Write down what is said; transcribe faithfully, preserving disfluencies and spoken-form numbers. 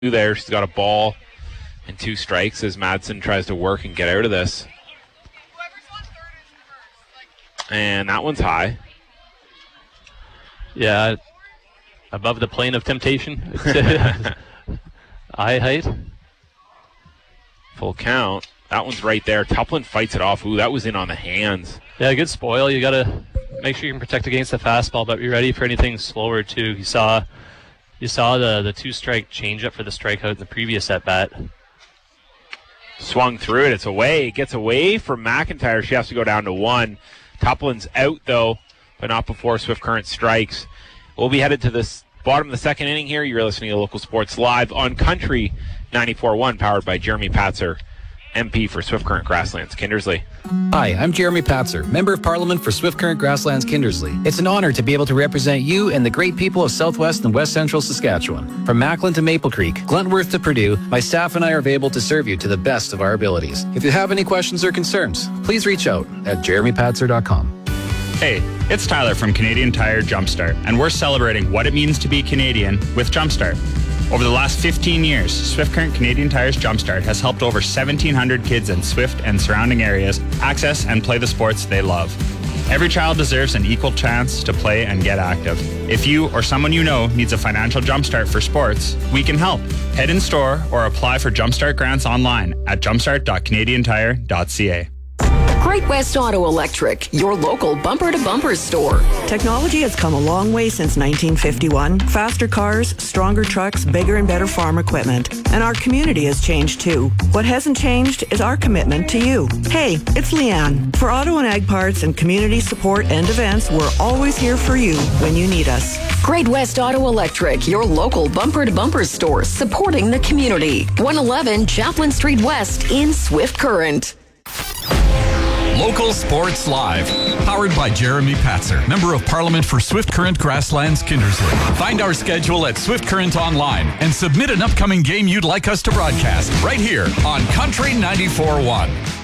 there. She's got a ball and two strikes as Madsen tries to work and get out of this. And that one's high. Yeah, above the plane of temptation. Eye height. Full count. That one's right there. Tuplin fights it off. Ooh, that was in on the hands. Yeah, good spoil. You got to make sure you can protect against the fastball, but be ready for anything slower, too. You saw you saw the, the two-strike changeup for the strikeout in the previous at-bat. Swung through it. It's away. It gets away from McIntyre. She has to go down to one. Tuplin's out, though, but not before Swift Current strikes. We'll be headed to the bottom of the second inning here. You're listening to Local Sports Live on Country ninety-four point one, powered by Jeremy Patzer, M P for Swift Current Grasslands, Kindersley. Hi, I'm Jeremy Patzer, Member of Parliament for Swift Current Grasslands, Kindersley. It's an honor to be able to represent you and the great people of Southwest and West Central Saskatchewan. From Macklin to Maple Creek, Glentworth to Purdue, my staff and I are able to serve you to the best of our abilities. If you have any questions or concerns, please reach out at jeremy patzer dot com. Hey, it's Tyler from Canadian Tire Jumpstart, and we're celebrating what it means to be Canadian with Jumpstart. Over the last fifteen years, Swift Current Canadian Tire's Jumpstart has helped over seventeen hundred kids in Swift and surrounding areas access and play the sports they love. Every child deserves an equal chance to play and get active. If you or someone you know needs a financial jumpstart for sports, we can help. Head in store or apply for Jumpstart grants online at jumpstart dot canadian tire dot c a. Great West Auto Electric, your local bumper-to-bumper store. Technology has come a long way since nineteen fifty-one. Faster cars, stronger trucks, bigger and better farm equipment. And our community has changed too. What hasn't changed is our commitment to you. Hey, it's Leanne. For auto and ag parts and community support and events, we're always here for you when you need us. Great West Auto Electric, your local bumper-to-bumper store supporting the community. one eleven Chaplin Street West in Swift Current. Local Sports Live, powered by Jeremy Patzer, Member of Parliament for Swift Current Grasslands, Kindersley. Find our schedule at Swift Current Online and submit an upcoming game you'd like us to broadcast right here on Country ninety-four point one.